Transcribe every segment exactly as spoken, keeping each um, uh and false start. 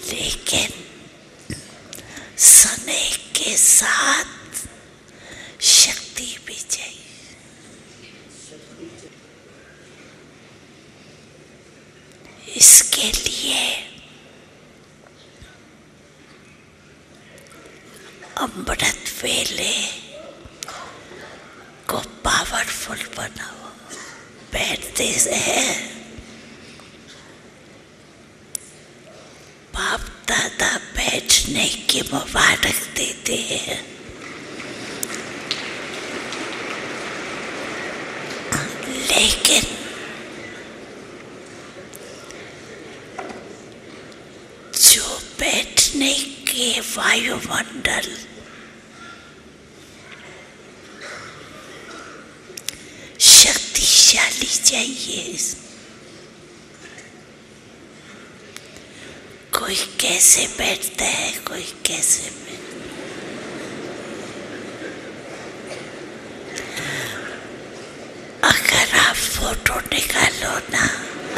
लेकिन स्नेह के साथ शक्ति भी चाहिए। इसके लिए अमृत वेले को पावरफुल बनाओ। बैठते हैं, बाप दादा बैठने की मुबारक देते हैं, लेकिन जो बैठने के वायुमंडल शक्तिशाली चाहिए। कोई कैसे बैठता है, कोई कैसे बैठता है। अगर आप फोटो निकालो ना,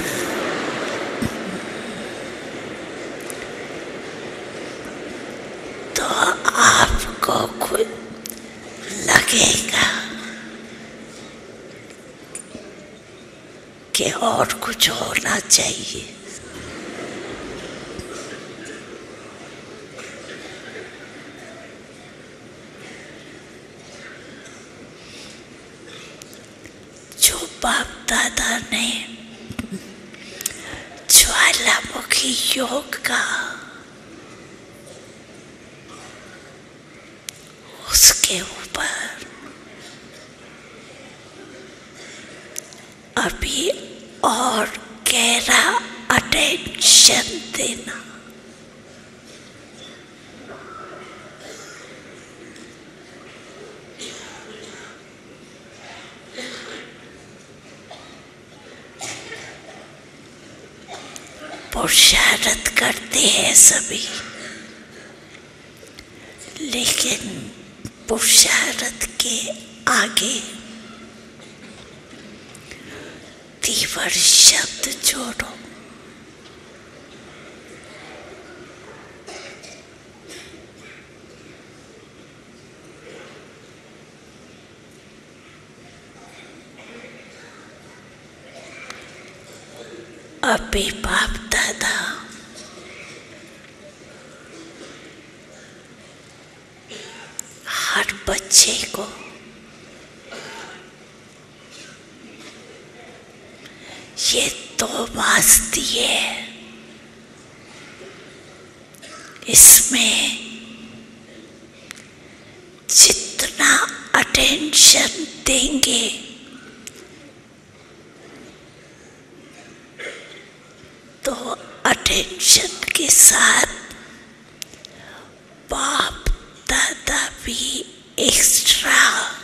तो आपको खुद लगेगा कि और कुछ होना चाहिए। जो बाप दादा ने ज्वालामुखी योग का, उसके ऊपर अभी और गहरा अटेंशन देना। पुरुषार्थ करते हैं सभी, लेकिन पुरुषार्थ के आगे तीव्र शब्द जोड़ो। अभी बाप दादा हर बच्चे को ये दो मास दिए, इसमें जितना अटेंशन देंगे तो अटेंशन के साथ बाप दादा भी एक्स्ट्रा